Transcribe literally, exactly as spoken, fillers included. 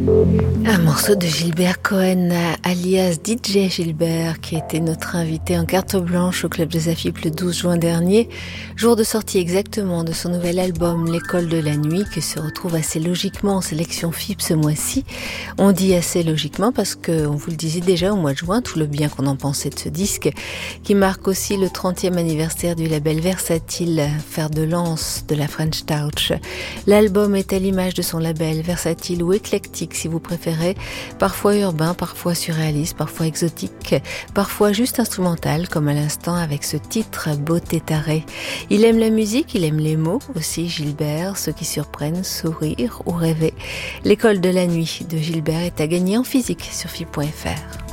Un morceau de Gilbert Cohen, alias D J Gilbert, qui était notre invité en carte blanche au Club des Afipes le douze juin dernier, jour de sortie exactement de son nouvel album L'école de la nuit, qui se retrouve assez logiquement en sélection F I P ce mois-ci. On dit assez logiquement parce que, on vous le disait déjà au mois de juin, tout le bien qu'on en pensait de ce disque, qui marque aussi le trentième anniversaire du label Versatile, fer de lance de la French Touch. L'album est à l'image de son label, Versatile ou éclectique si vous préférez, parfois urbain, parfois surréaliste, parfois exotique, parfois juste instrumental, comme à l'instant avec ce titre Beauté tarée. Il aime la musique, il aime les mots aussi, Gilbert, ceux qui surprennent, sourire ou rêver. L'école de la nuit de Gilbert est à gagner en physique sur F I P point F R.